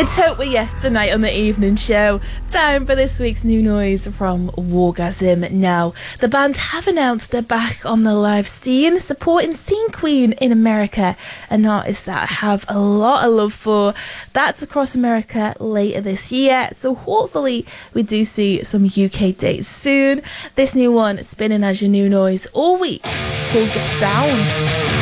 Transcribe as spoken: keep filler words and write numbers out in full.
It's Hope We're Yet tonight on the evening show. Time for this week's new noise from Wargasm. Now, the band have announced they're back on the live scene, supporting Scene Queen in America, an artist that I have a lot of love for. That's across America later this year, so hopefully we do see some U K dates soon. This new one spinning as your new noise all week. It's called Get Down.